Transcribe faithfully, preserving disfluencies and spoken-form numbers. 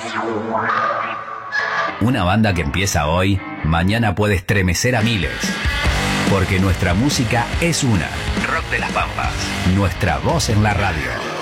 Una banda que empieza hoy, mañana puede estremecer a miles. Porque nuestra música es una. Rock de las Pampas. Nuestra voz en la radio.